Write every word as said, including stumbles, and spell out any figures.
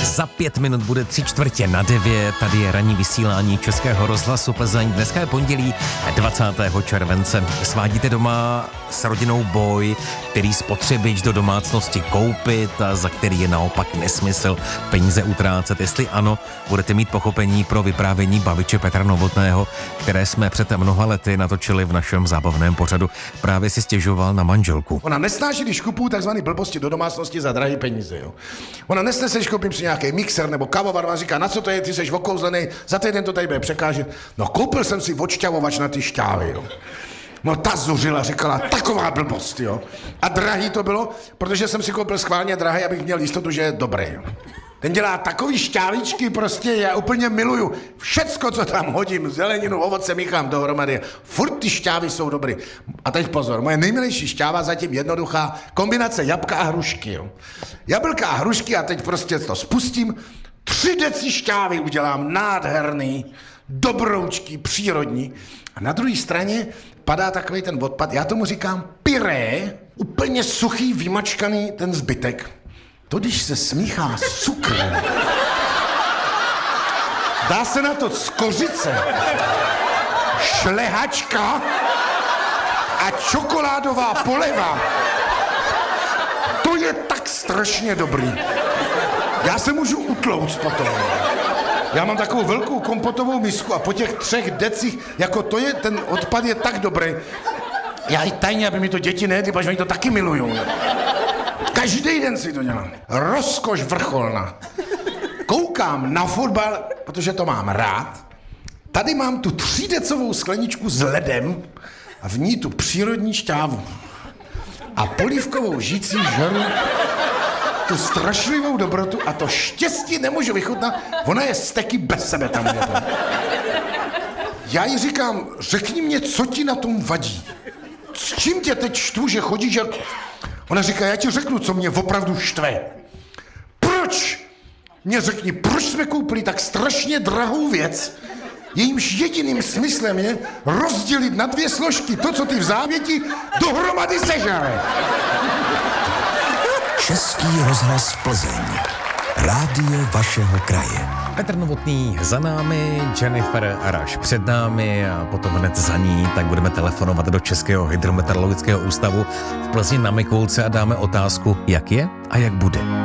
Za pět minut bude tři čtvrtě na devět, tady je ranní vysílání Českého rozhlasu Plzeň. Dneska je pondělí dvacátého července. Svádíte doma s rodinou boj, který spotřebič do domácnosti koupit a za který je naopak nesmysl peníze utrácet. Jestli ano, budete mít pochopení pro vyprávění baviče Petra Novotného, které jsme před mnoha lety natočili v našem zábavném pořadu. Právě si stěžoval na manželku. Ona nesnáší, když kupuju takzvaný blbosti do domácnosti za drahé peníze. Jo. Ona nesnese, když koupím si nějaký mixer nebo kavovar, ona říká, na co to je, ty jsi okouzlený, za týden to tady bude překážet. No koupil jsem si odšťavovač na ty šťávy. Jo. No ta zuřila, říkala, taková blbost, jo. A drahý to bylo, protože jsem si koupil schválně drahý, abych měl jistotu, že je dobrý. Jo. Ten dělá takový šťávičky, prostě já úplně miluju. Všecko, co tam hodím, zeleninu, ovoce míchám dohromady. Furt ty šťávy jsou dobrý. A teď pozor, moje nejmilejší šťáva zatím jednoduchá kombinace jabka a hrušky. Jo. Jablka a hrušky a teď prostě to spustím. Tři deci šťávy udělám, nádherný, dobroučký, přírodní. A na druhé straně padá takový ten odpad, já tomu říkám pyré, úplně suchý, vymačkaný ten zbytek. To, když se smíchá s cukrem, dá se na to skořice, šlehačka a čokoládová poleva. To je tak strašně dobrý. Já se můžu utlouct potom. Já mám takovou velkou kompotovou misku a po těch třech decích, jako to je, ten odpad je tak dobrý. Já i tajně, aby mi to děti nejedli, protože oni to taky milujou. Každý den si to dělám. Rozkoš vrcholná. Koukám na fotbal, protože to mám rád. Tady mám tu třídecovou skleničku s ledem a v ní tu přírodní šťávu. A polívkovou žící žeru tu strašlivou dobrotu a to štěstí nemůžu vychutnat. Ona je steky bez sebe tam. Je to. Já jí říkám, řekni mě, co ti na tom vadí. S čím tě teď štvu, že chodíš jak... Ona říká, já ti řeknu, co mě opravdu štve. Proč? Mě řekni, proč jsme koupili tak strašně drahou věc, jejímž jediným smyslem je rozdělit na dvě složky to, co ty v závěti dohromady sežere. Český rozhlas Plzeň. Rádio vašeho kraje. Petr Novotný za námi, Jennifer Araš před námi a potom hned za ní, tak budeme telefonovat do Českého hydrometeorologického ústavu v Plzni na Mikulce a dáme otázku, jak je a jak bude.